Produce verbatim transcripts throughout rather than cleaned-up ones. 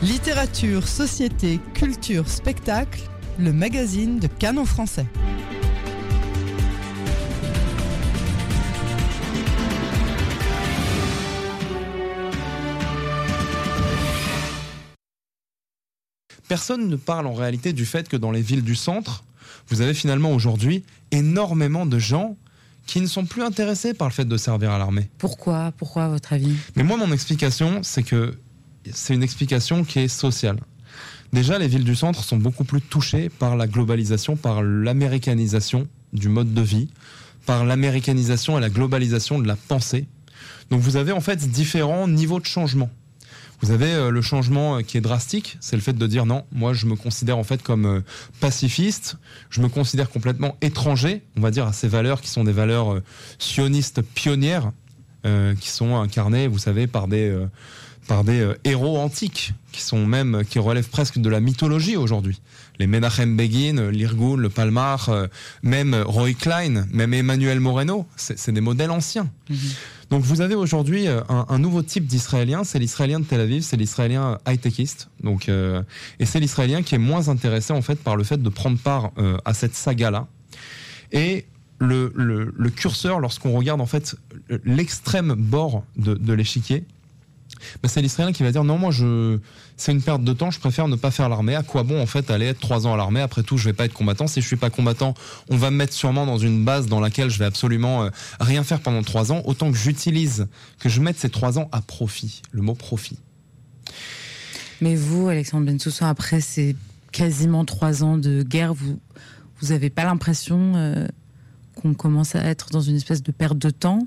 Littérature, société, culture, spectacle, le magazine de Cannes en français. Personne ne parle en réalité du fait que dans les villes du centre, vous avez finalement aujourd'hui énormément de gens qui ne sont plus intéressés par le fait de servir à l'armée. Pourquoi ? Pourquoi, à votre avis ? Mais moi, mon explication, c'est que c'est une explication qui est sociale. Déjà, les villes du centre sont beaucoup plus touchées par la globalisation, par l'américanisation du mode de vie, par l'américanisation et la globalisation de la pensée. Donc vous avez en fait différents niveaux de changement. Vous avez le changement qui est drastique, c'est le fait de dire non, moi je me considère en fait comme pacifiste, je me considère complètement étranger, on va dire, à ces valeurs qui sont des valeurs sionistes pionnières, euh, qui sont incarnées, vous savez, par des, euh, par des euh, héros antiques, qui sont même, qui relèvent presque de la mythologie aujourd'hui. Les Menachem Begin, l'Irgun, le Palmar, euh, même Roy Klein, même Emmanuel Moreno, c'est, c'est des modèles anciens. Mmh. Donc vous avez aujourd'hui un, un nouveau type d'Israélien, c'est l'Israélien de Tel Aviv, c'est l'Israélien high-techiste, donc euh, et c'est l'Israélien qui est moins intéressé en fait par le fait de prendre part euh, à cette saga-là. Et le, le, le curseur, lorsqu'on regarde en fait l'extrême bord de, de l'échiquier, ben c'est l'Israélien qui va dire non, moi je c'est une perte de temps, je préfère ne pas faire l'armée. À quoi bon en fait aller être trois ans à l'armée ? Après tout, je vais pas être combattant. Si je suis pas combattant, on va me mettre sûrement dans une base dans laquelle je vais absolument euh, rien faire pendant trois ans. Autant que j'utilise, que je mette ces trois ans à profit. Le mot profit. Mais vous, Alexandre Bensoussan, après ces quasiment trois ans de guerre, vous vous avez pas l'impression euh, qu'on commence à être dans une espèce de perte de temps,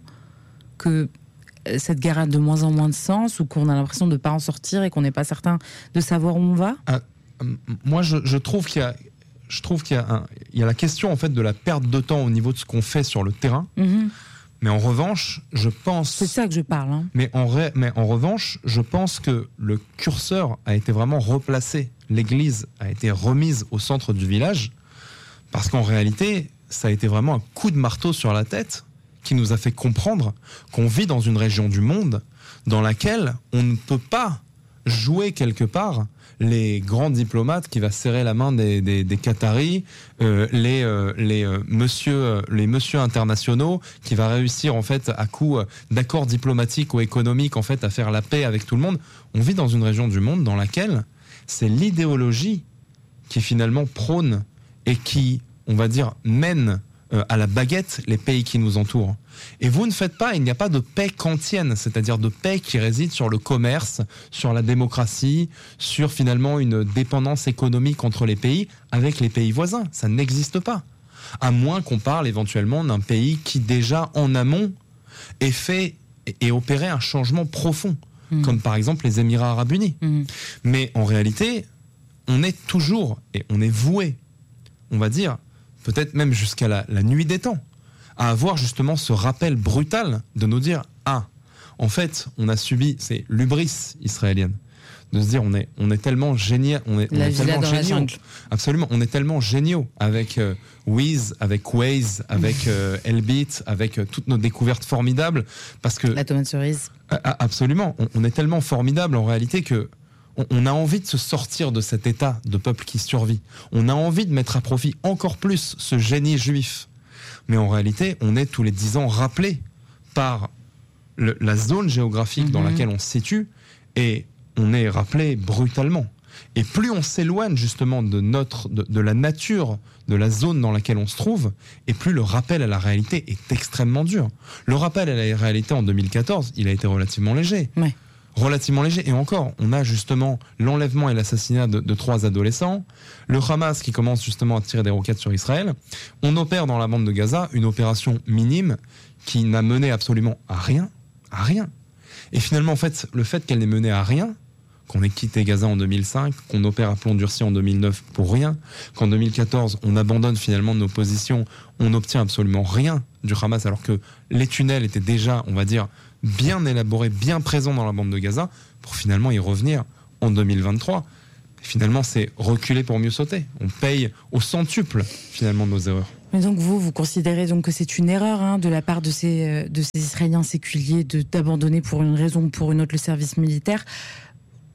que cette guerre a de moins en moins de sens, ou qu'on a l'impression de ne pas en sortir et qu'on n'est pas certain de savoir où on va ? ah, Moi, je, je trouve qu'il y a, je trouve qu'il y a, un, il y a la question en fait de la perte de temps au niveau de ce qu'on fait sur le terrain. Mm-hmm. Mais en revanche, je pense... C'est ça que je parle. Hein. Mais, en ré, mais en revanche, je pense que le curseur a été vraiment replacé. L'église a été remise au centre du village, parce qu'en réalité, ça a été vraiment un coup de marteau sur la tête qui nous a fait comprendre qu'on vit dans une région du monde dans laquelle on ne peut pas jouer quelque part les grands diplomates qui va serrer la main des, des, des Qataris, euh, les, euh, les, euh, monsieur, les monsieur internationaux, qui va réussir en fait à coup d'accords diplomatiques ou économiques en fait à faire la paix avec tout le monde. On vit dans une région du monde dans laquelle c'est l'idéologie qui finalement prône et qui, on va dire, mène Euh, à la baguette les pays qui nous entourent. Et vous ne faites pas, il n'y a pas de paix kantienne, c'est-à-dire de paix qui réside sur le commerce, sur la démocratie, sur finalement une dépendance économique entre les pays avec les pays voisins. Ça n'existe pas. À moins qu'on parle éventuellement d'un pays qui déjà en amont ait fait et opéré un changement profond, mmh. comme par exemple les Émirats Arabes Unis. Mmh. Mais en réalité, on est toujours, et on est voué, on va dire, peut-être même jusqu'à la, la nuit des temps, à avoir justement ce rappel brutal de nous dire « Ah, en fait, on a subi, c'est l'hubris israélienne, de se dire on est, on est tellement géniaux, on est, on est tellement géniaux, absolument, on est tellement géniaux avec euh, Wiz, avec Waze, avec euh, Elbit, avec euh, toutes nos découvertes formidables, parce que... La tomate cerise. Euh, absolument, on, on est tellement formidable en réalité que on a envie de se sortir de cet état de peuple qui survit. On a envie de mettre à profit encore plus ce génie juif. Mais en réalité, on est tous les dix ans rappelé par le, la zone géographique mmh. dans laquelle on se situe, et on est rappelé brutalement. Et plus on s'éloigne justement de, notre, de, de la nature, de la zone dans laquelle on se trouve, et plus le rappel à la réalité est extrêmement dur. Le rappel à la réalité en deux mille quatorze, il a été relativement léger. Ouais. Relativement léger. Et encore, on a justement l'enlèvement et l'assassinat de, de trois adolescents, le Hamas qui commence justement à tirer des roquettes sur Israël. On opère dans la bande de Gaza une opération minime qui n'a mené absolument à rien, à rien. Et finalement, en fait, le fait qu'elle n'ait mené à rien, qu'on ait quitté Gaza en deux mille cinq, qu'on opère à plomb durci en deux mille neuf pour rien, qu'en deux mille quatorze, on abandonne finalement nos positions, on n'obtient absolument rien du Hamas, alors que les tunnels étaient déjà, on va dire, bien élaborés, bien présents dans la bande de Gaza, pour finalement y revenir en deux mille vingt-trois. Et finalement, c'est reculer pour mieux sauter. On paye au centuple, finalement, nos erreurs. Mais donc vous, vous considérez donc que c'est une erreur hein, de la part de ces, de ces Israéliens séculiers de, d'abandonner pour une raison ou pour une autre le service militaire.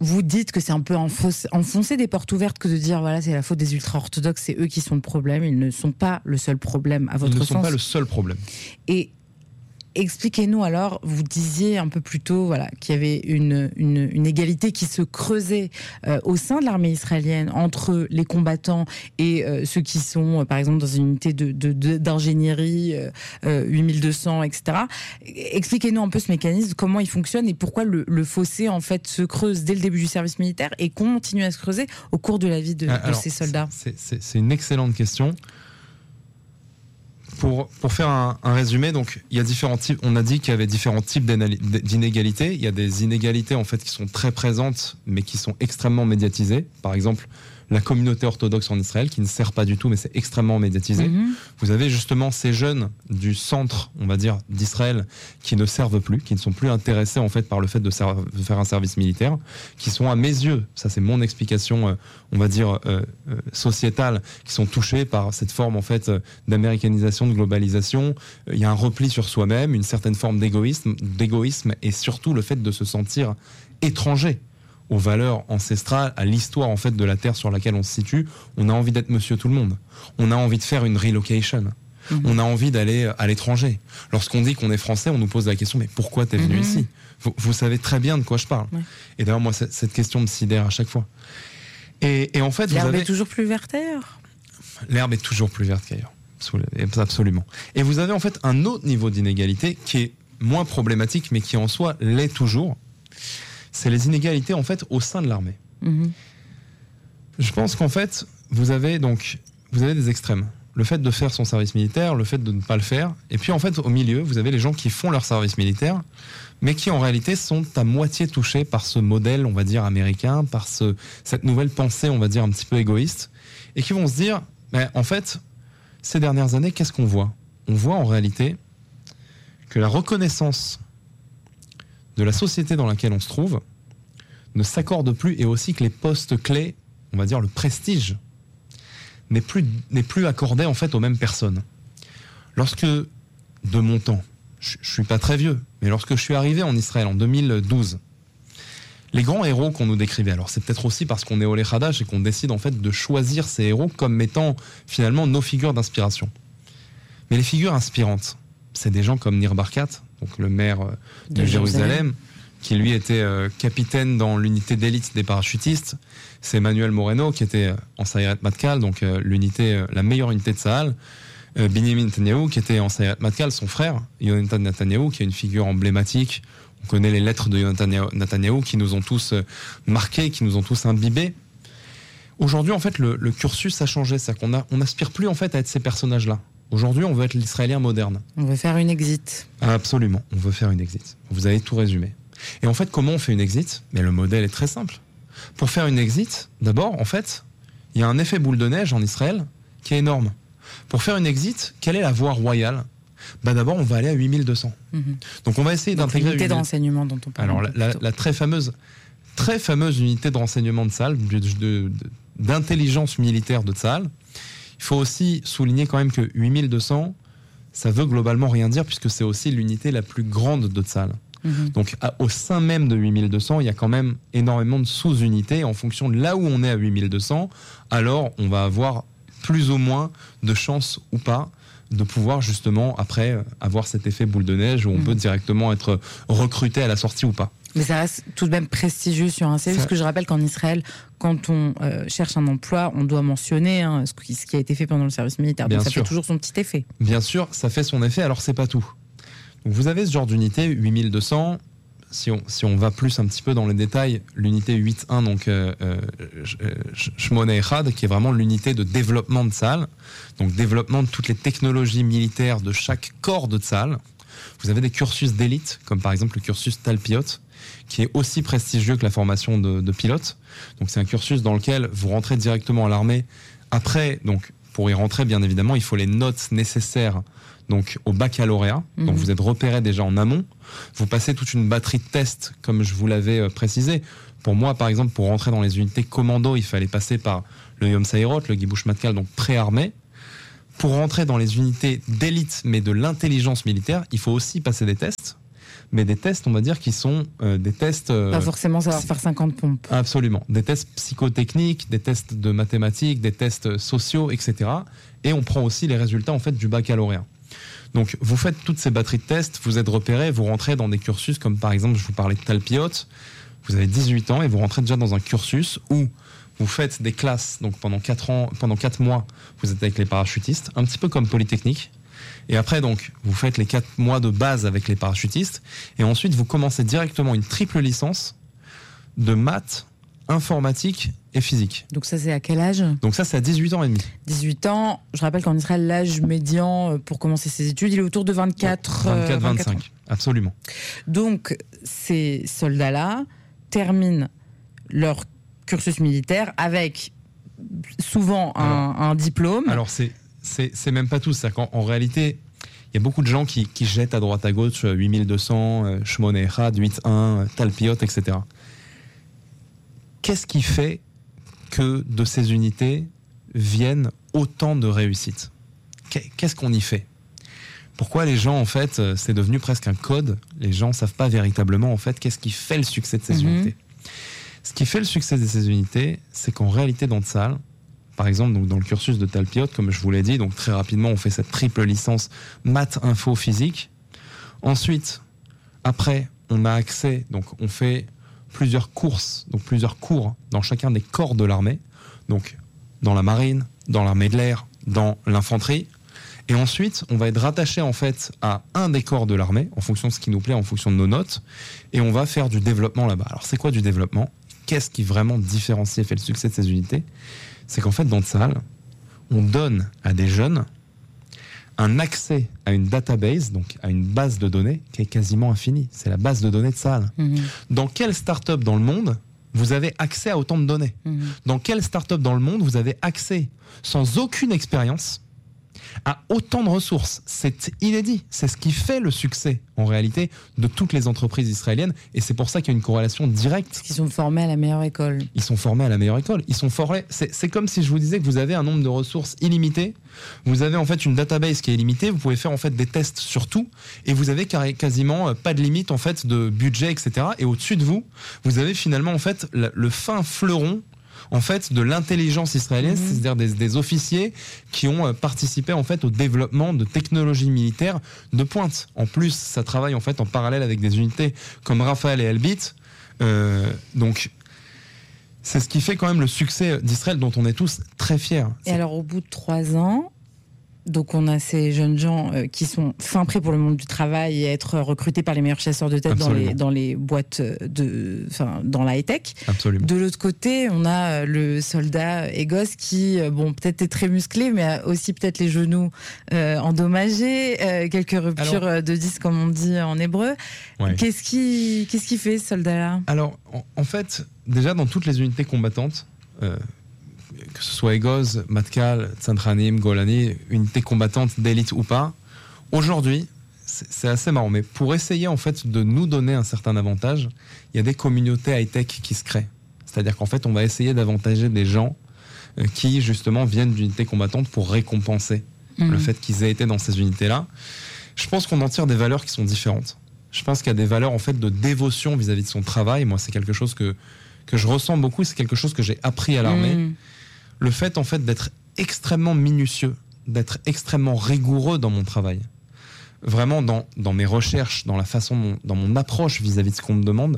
vous dites que c'est un peu enfoncer, enfoncer des portes ouvertes que de dire voilà c'est la faute des ultra-orthodoxes, c'est eux qui sont le problème. Ils ne sont pas le seul problème à votre Ils ne sens. sont pas le seul problème. Et expliquez-nous alors, vous disiez un peu plus tôt voilà, qu'il y avait une, une, une égalité qui se creusait euh, au sein de l'armée israélienne entre les combattants et euh, ceux qui sont, euh, par exemple, dans une unité de, de, de, d'ingénierie, euh, huit mille deux cents, et cetera. Expliquez-nous un peu ce mécanisme, comment il fonctionne et pourquoi le, le fossé en fait, se creuse dès le début du service militaire et continue à se creuser au cours de la vie de, alors, de ces soldats. C'est, c'est, c'est une excellente question. Pour, pour faire un, un résumé, donc il y a différents types. On a dit qu'il y avait différents types d'inégalités. Il y a des inégalités en fait qui sont très présentes, mais qui sont extrêmement médiatisées. Par exemple, la communauté orthodoxe en Israël, qui ne sert pas du tout, mais c'est extrêmement médiatisé. Mm-hmm. Vous avez justement ces jeunes du centre, on va dire, d'Israël, qui ne servent plus, qui ne sont plus intéressés en fait par le fait de, ser- de faire un service militaire, qui sont à mes yeux, ça c'est mon explication, euh, on va dire euh, euh, sociétale, qui sont touchés par cette forme en fait d'américanisation, de globalisation. Il y a un repli sur soi-même, une certaine forme d'égoïsme, d'égoïsme, et surtout le fait de se sentir étranger aux valeurs ancestrales, à l'histoire en fait de la terre sur laquelle on se situe. On a envie d'être monsieur tout le monde. On a envie de faire une relocation. Mmh. On a envie d'aller à l'étranger. Lorsqu'on dit qu'on est français, on nous pose la question, mais pourquoi t'es venu mmh. ici ? vous, vous savez très bien de quoi je parle. Ouais. Et d'ailleurs, moi, cette, cette question me sidère à chaque fois. Et, et en fait, l'herbe vous avez... est toujours plus verte ailleurs. L'herbe est toujours plus verte qu'ailleurs. Absolument. Et vous avez en fait un autre niveau d'inégalité qui est moins problématique, mais qui en soi l'est toujours. C'est les inégalités en fait au sein de l'armée. Mmh. Je pense qu'en fait, vous avez donc vous avez des extrêmes. Le fait de faire son service militaire, le fait de ne pas le faire, et puis en fait au milieu, vous avez les gens qui font leur service militaire, mais qui en réalité sont à moitié touchés par ce modèle, on va dire américain, par ce, cette nouvelle pensée, on va dire un petit peu égoïste, et qui vont se dire, mais en fait, ces dernières années, qu'est-ce qu'on voit ? On voit en réalité que la reconnaissance de la société dans laquelle on se trouve ne s'accorde plus, et aussi que les postes clés, on va dire le prestige, n'est plus, n'est plus accordé en fait aux mêmes personnes. Lorsque, de mon temps, je, je suis pas très vieux, mais lorsque je suis arrivé en Israël en deux mille douze, les grands héros qu'on nous décrivait, alors c'est peut-être aussi parce qu'on est au Lechadash et qu'on décide en fait de choisir ces héros comme étant finalement nos figures d'inspiration. Mais les figures inspirantes, c'est des gens comme Nir Barkat, donc le maire de, de Jérusalem, Jérusalem, qui lui était euh, capitaine dans l'unité d'élite des parachutistes. C'est Emmanuel Moreno qui était en Sayeret Matkal, donc euh, l'unité, euh, la meilleure unité de Tsahal. Euh, Benjamin Netanyahu qui était en Sayeret Matkal, son frère, Yonatan Netanyahu, qui est une figure emblématique. On connaît les lettres de Yonatan Netanyahu qui nous ont tous euh, marqués, qui nous ont tous imbibés. Aujourd'hui, en fait, le, le cursus a changé, c'est-à-dire qu'on a, on n'aspire plus en fait à être ces personnages-là. Aujourd'hui, on veut être l'Israélien moderne. On veut faire une exit. Absolument, on veut faire une exit. Vous avez tout résumé. Et en fait, comment on fait une exit ? Mais le modèle est très simple. Pour faire une exit, d'abord, en fait, il y a un effet boule de neige en Israël qui est énorme. Pour faire une exit, quelle est la voie royale ? Bah d'abord, on va aller à huit mille deux cents. Mm-hmm. Donc, on va essayer Donc, d'intégrer... l'unité de renseignement dont on parle. Alors, la, la, la très fameuse, très fameuse unité de renseignement de Tsahal, de, de, de, d'intelligence militaire de Tsahal. Il faut aussi souligner quand même que huit mille deux cents, ça veut globalement rien dire puisque c'est aussi l'unité la plus grande de Tsahal. Mmh. Donc à, au sein même de huit mille deux cents, il y a quand même énormément de sous-unités. En fonction de là où on est à huit mille deux cents, alors on va avoir plus ou moins de chances ou pas de pouvoir justement après avoir cet effet boule de neige où on mmh. peut directement être recruté à la sortie ou pas. Mais ça reste tout de même prestigieux sur un C V, ça... parce que je rappelle qu'en Israël, quand on euh, cherche un emploi, on doit mentionner hein, ce, qui, ce qui a été fait pendant le service militaire. Bien Donc ça sûr. Fait toujours son petit effet. Bien sûr, ça fait son effet, alors c'est pas tout. Donc vous avez ce genre d'unité, huit mille deux cents, si on, si on va plus un petit peu dans les détails, l'unité huit un, donc euh, euh, Shmona Echad, qui est vraiment l'unité de développement de Tsahal, donc développement de toutes les technologies militaires de chaque corps de Tsahal. Vous avez des cursus d'élite, comme par exemple le cursus Talpiot, qui est aussi prestigieux que la formation de, de pilote. Donc c'est un cursus dans lequel vous rentrez directement à l'armée. Après, donc pour y rentrer, bien évidemment, il faut les notes nécessaires donc au baccalauréat. Mmh. Donc vous êtes repéré déjà en amont. Vous passez toute une batterie de tests, comme je vous l'avais précisé. Pour moi, par exemple, pour rentrer dans les unités commando, il fallait passer par le Yom Saïrot, le Gibush Matkal, donc pré-armée. Pour rentrer dans les unités d'élite, mais de l'intelligence militaire, il faut aussi passer des tests. mais des tests, on va dire, qui sont euh, des tests... Euh, Pas forcément savoir faire cinquante pompes. Absolument. Des tests psychotechniques, des tests de mathématiques, des tests sociaux, et cetera. Et on prend aussi les résultats en fait du baccalauréat. Donc vous faites toutes ces batteries de tests, vous êtes repéré, vous rentrez dans des cursus comme par exemple, je vous parlais de Talpiot, vous avez dix-huit ans et vous rentrez déjà dans un cursus où vous faites des classes, donc pendant quatre ans, pendant quatre mois, vous êtes avec les parachutistes, un petit peu comme Polytechnique. Et après, donc, vous faites les quatre mois de base avec les parachutistes. Et ensuite, vous commencez directement une triple licence de maths, informatique et physique. Donc ça, c'est à quel âge ? Donc ça, c'est à dix-huit ans et demi. dix-huit ans. Je rappelle qu'en Israël, l'âge médian pour commencer ses études, il est autour de vingt-quatre... vingt-quatre vingt-cinq, absolument. Donc, ces soldats-là terminent leur cursus militaire avec souvent un, alors, un diplôme. Alors, c'est, c'est, c'est même pas tout. C'est-à-dire qu'en en réalité, il y a beaucoup de gens qui, qui jettent à droite à gauche huit mille deux cents, euh, Shmone Echad, huit un, Talpiot, et cetera. Qu'est-ce qui fait que de ces unités viennent autant de réussites ? Qu'est-ce qu'on y fait ? Pourquoi les gens, en fait, c'est devenu presque un code ? Les gens ne savent pas véritablement, en fait, qu'est-ce qui fait le succès de ces mmh. unités ? Ce qui fait le succès de ces unités, c'est qu'en réalité, dans Tsahal, par exemple, donc dans le cursus de Talpiot, comme je vous l'ai dit, donc très rapidement, on fait cette triple licence maths, info, physique. Ensuite, après, on a accès, donc on fait plusieurs courses, donc plusieurs cours dans chacun des corps de l'armée, donc dans la marine, dans l'armée de l'air, dans l'infanterie. Et ensuite, on va être rattaché en fait à un des corps de l'armée, en fonction de ce qui nous plaît, en fonction de nos notes, et on va faire du développement là-bas. Alors c'est quoi du développement ? Qu'est-ce qui vraiment différencie et fait le succès de ces unités ? C'est qu'en fait, dans Tsahal, on donne à des jeunes un accès à une database, donc à une base de données qui est quasiment infinie. C'est la base de données de Tsahal. Mmh. Dans quelle start-up dans le monde vous avez accès à autant de données ? Mmh. Dans quelle start-up dans le monde vous avez accès, sans aucune expérience, à autant de ressources ? C'est inédit. C'est ce qui fait le succès, en réalité, de toutes les entreprises israéliennes. Et c'est pour ça qu'il y a une corrélation directe. Parce qu'ils sont formés à la meilleure école. Ils sont formés à la meilleure école. Ils sont formés. C'est, c'est comme si je vous disais que vous avez un nombre de ressources illimité. Vous avez en fait une database qui est illimitée. Vous pouvez faire en fait des tests sur tout. Et vous avez quasiment pas de limite en fait de budget, et cetera. Et au-dessus de vous, vous avez finalement en fait le fin fleuron en fait de l'intelligence israélienne, mmh. c'est-à-dire des, des officiers qui ont participé en fait au développement de technologies militaires de pointe. En plus, ça travaille en fait en parallèle avec des unités comme Raphaël et Elbit. Euh, donc c'est ce qui fait quand même le succès d'Israël dont on est tous très fiers. Et alors au bout de trois ans, donc on a ces jeunes gens euh, qui sont fin prêts pour le monde du travail et être recrutés par les meilleurs chasseurs de tête dans les, dans les boîtes de, enfin dans la high-tech. Absolument. De l'autre côté, on a le soldat Egos qui, bon, peut-être est très musclé, mais a aussi peut-être les genoux euh, endommagés, euh, quelques ruptures Alors, de disques comme on dit en hébreu. Ouais. Qu'est-ce qui, qu'est-ce qui fait ce soldat-là ? Alors, en, en fait, déjà dans toutes les unités combattantes, euh, que ce soit Egoz, Matkal, Tsantranim, Golani, unité combattante d'élite ou pas, aujourd'hui, c'est, c'est assez marrant, mais pour essayer en fait de nous donner un certain avantage, il y a des communautés high-tech qui se créent. C'est-à-dire qu'en fait, on va essayer d'avantager des gens euh, qui, justement, viennent d'unités combattantes pour récompenser mmh. le fait qu'ils aient été dans ces unités-là. Je pense qu'on en tire des valeurs qui sont différentes. Je pense qu'il y a des valeurs en fait de dévotion vis-à-vis de son travail. Moi, c'est quelque chose que, que je ressens beaucoup, c'est quelque chose que j'ai appris à l'armée. Mmh. Le fait, en fait, d'être extrêmement minutieux, d'être extrêmement rigoureux dans mon travail. Vraiment, dans, dans mes recherches, dans la façon, dont, dans mon approche vis-à-vis de ce qu'on me demande,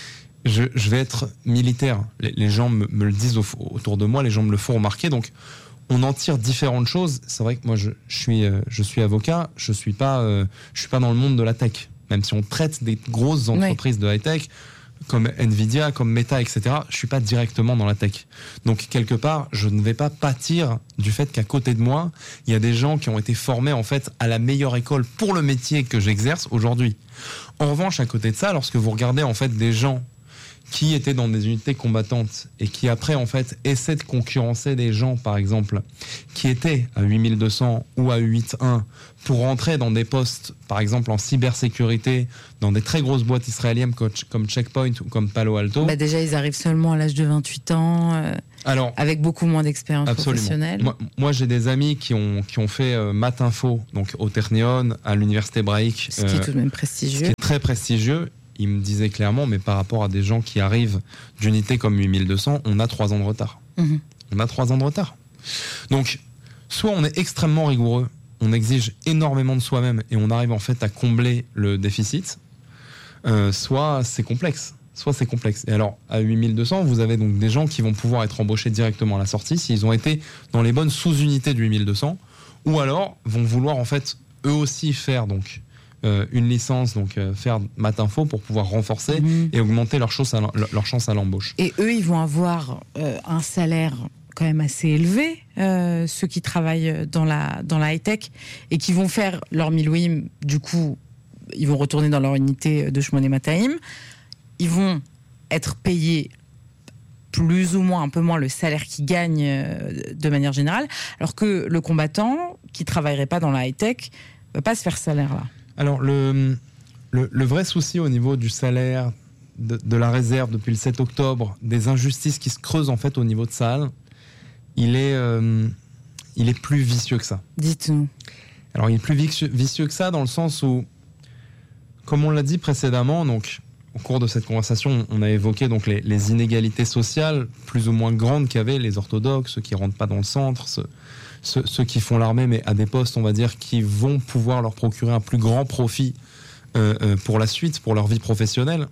je, je vais être militaire. Les, les gens me, me le disent au, autour de moi, les gens me le font remarquer. Donc, on en tire différentes choses. C'est vrai que moi, je, je, suis, je suis avocat, je suis pas, euh, je suis pas dans le monde de la tech. Même si on traite des grosses entreprises oui. de high-tech, comme Nvidia, comme Meta, et cetera, je suis pas directement dans la tech. Donc, quelque part, je ne vais pas pâtir du fait qu'à côté de moi, il y a des gens qui ont été formés, en fait, à la meilleure école pour le métier que j'exerce aujourd'hui. En revanche, à côté de ça, lorsque vous regardez, en fait, des gens qui étaient dans des unités combattantes et qui après en fait essaient de concurrencer des gens par exemple qui étaient à huit mille deux cents ou à huit un pour rentrer dans des postes par exemple en cybersécurité dans des très grosses boîtes israéliennes comme Checkpoint ou comme Palo Alto. Bah déjà ils arrivent seulement à l'âge de vingt-huit ans euh, Alors, avec beaucoup moins d'expérience professionnelle. Moi, moi j'ai des amis qui ont, qui ont fait euh, Math Info donc au Technion, à l'université hébraïque. Ce qui euh, est tout de même prestigieux. Ce qui est très prestigieux. Il me disait clairement, mais par rapport à des gens qui arrivent d'unités comme huit mille deux cents, on a trois ans de retard. Mmh. On a trois ans de retard. Donc, soit on est extrêmement rigoureux, on exige énormément de soi-même et on arrive en fait à combler le déficit, euh, soit c'est complexe. Soit c'est complexe. Et alors, à huit mille deux cents, vous avez donc des gens qui vont pouvoir être embauchés directement à la sortie s'ils ont été dans les bonnes sous-unités du huit mille deux cents, ou alors vont vouloir en fait eux aussi faire donc Euh, une licence, donc euh, faire Math Info pour pouvoir renforcer mmh. et augmenter leur, chance à leur chance à l'embauche. Et eux, ils vont avoir euh, un salaire quand même assez élevé, euh, ceux qui travaillent dans la, dans la high-tech et qui vont faire leur Milouim, du coup, ils vont retourner dans leur unité de Shmoné Mataim, ils vont être payés plus ou moins, un peu moins le salaire qu'ils gagnent euh, de manière générale, alors que le combattant qui travaillerait pas dans la high-tech ne va pas se faire ce salaire-là. Alors, le, le, le vrai souci au niveau du salaire, de, de la réserve depuis le sept octobre, des injustices qui se creusent en fait au niveau de Tsahal, il est, euh, il est plus vicieux que ça. Dites-nous. Alors, il est plus vicieux, vicieux que ça dans le sens où, comme on l'a dit précédemment, donc, au cours de cette conversation, on a évoqué donc, les, les inégalités sociales plus ou moins grandes qu'avaient les orthodoxes, ceux qui ne rentrent pas dans le centre, ceux, Ceux, ceux qui font l'armée, mais à des postes, on va dire, qui vont pouvoir leur procurer un plus grand profit euh, euh, pour la suite, pour leur vie professionnelle.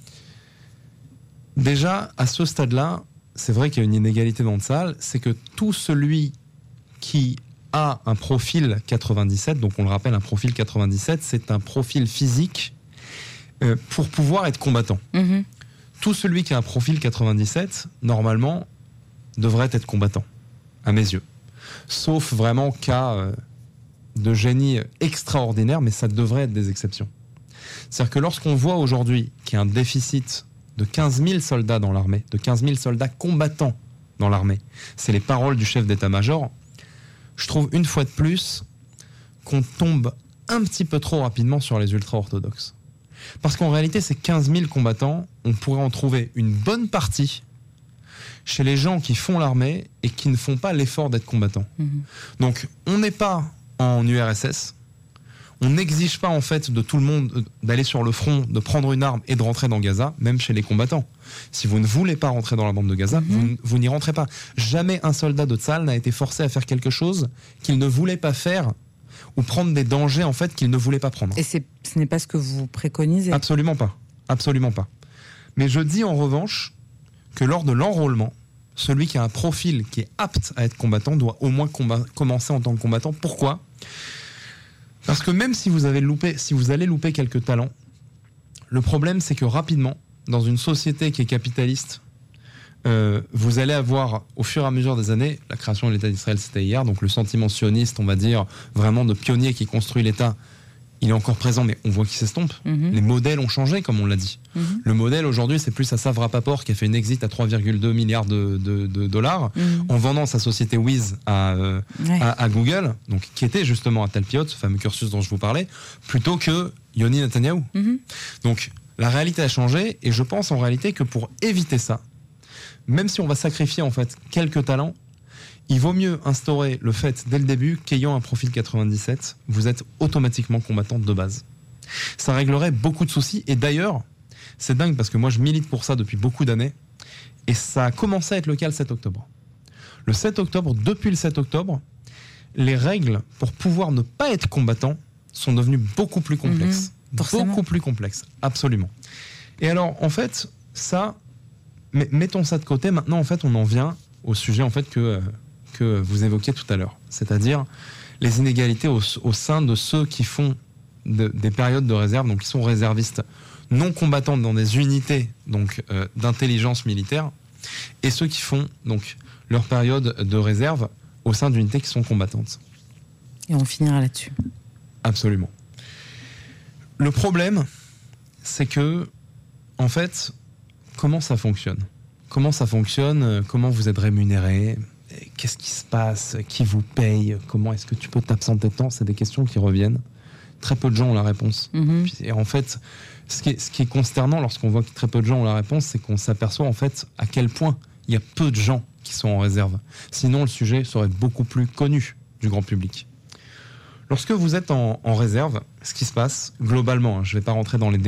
Déjà, à ce stade-là, c'est vrai qu'il y a une inégalité dans le salle, c'est que tout celui qui a un profil quatre-vingt-dix-sept, donc on le rappelle, un profil quatre-vingt-dix-sept, c'est un profil physique euh, pour pouvoir être combattant. Mmh. Tout celui qui a un profil quatre-vingt-dix-sept, normalement, devrait être combattant, à mes yeux. Sauf vraiment cas euh, de génie extraordinaire, mais ça devrait être des exceptions. C'est-à-dire que lorsqu'on voit aujourd'hui qu'il y a un déficit de quinze mille soldats dans l'armée, de quinze mille soldats combattants dans l'armée, c'est les paroles du chef d'état-major, je trouve une fois de plus qu'on tombe un petit peu trop rapidement sur les ultra-orthodoxes. Parce qu'en réalité, ces quinze mille combattants, on pourrait en trouver une bonne partie chez les gens qui font l'armée et qui ne font pas l'effort d'être combattants. Mmh. Donc, on n'est pas en U R S S, on n'exige pas en fait de tout le monde d'aller sur le front, de prendre une arme et de rentrer dans Gaza, même chez les combattants. Si vous ne voulez pas rentrer dans la bande de Gaza, mmh. vous, vous n'y rentrez pas. Jamais un soldat de Tsahal n'a été forcé à faire quelque chose qu'il ne voulait pas faire ou prendre des dangers en fait qu'il ne voulait pas prendre. Et c'est, ce n'est pas ce que vous préconisez ? Absolument pas. Absolument pas. Mais je dis en revanche que lors de l'enrôlement, celui qui a un profil qui est apte à être combattant doit au moins combat- commencer en tant que combattant. Pourquoi ? Parce que même si vous avez loupé, si vous allez louper quelques talents, le problème c'est que rapidement, dans une société qui est capitaliste, euh, vous allez avoir au fur et à mesure des années, la création de l'État d'Israël c'était hier, donc le sentiment sioniste, on va dire, vraiment de pionnier qui construit l'État, il est encore présent, mais on voit qu'il s'estompe. Mmh. Les modèles ont changé, comme on l'a dit. Mmh. Le modèle, aujourd'hui, c'est plus Assaf Rappaport qui a fait une exit à trois virgule deux milliards de, de, de dollars mmh. en vendant sa société Wiz à, euh, ouais. à, à Google, donc, qui était justement à Talpiot, ce fameux cursus dont je vous parlais, plutôt que Yoni Netanyahou. Mmh. Donc, la réalité a changé, et je pense en réalité que pour éviter ça, même si on va sacrifier en fait quelques talents, il vaut mieux instaurer le fait, dès le début, qu'ayant un profil quatre-vingt-dix-sept, vous êtes automatiquement combattant de base. Ça réglerait beaucoup de soucis. Et d'ailleurs, c'est dingue parce que moi, je milite pour ça depuis beaucoup d'années. Et ça a commencé à être le cas le sept octobre. Le sept octobre, depuis le sept octobre, les règles pour pouvoir ne pas être combattant sont devenues beaucoup plus complexes. Mmh, beaucoup plus complexes, absolument. Et alors, en fait, ça, mettons ça de côté. Maintenant, en fait, on en vient au sujet en fait que... Euh, que vous évoquiez tout à l'heure, c'est-à-dire les inégalités au, au sein de ceux qui font de, des périodes de réserve, donc qui sont réservistes non combattants dans des unités donc euh, d'intelligence militaire, et ceux qui font donc leur période de réserve au sein d'unités qui sont combattantes. Et on finira là-dessus. Absolument. Le problème, c'est que, en fait, comment ça fonctionne ? Comment ça fonctionne ? Comment vous êtes rémunéré ? Qu'est-ce qui se passe ? Qui vous paye ? Comment est-ce que tu peux t'absenter tant ? C'est des questions qui reviennent. Très peu de gens ont la réponse. Mmh. Et en fait, ce qui est, ce qui est consternant lorsqu'on voit que très peu de gens ont la réponse, c'est qu'on s'aperçoit en fait à quel point il y a peu de gens qui sont en réserve. Sinon, le sujet serait beaucoup plus connu du grand public. Lorsque vous êtes en, en réserve, ce qui se passe, globalement, hein, je ne vais pas rentrer dans les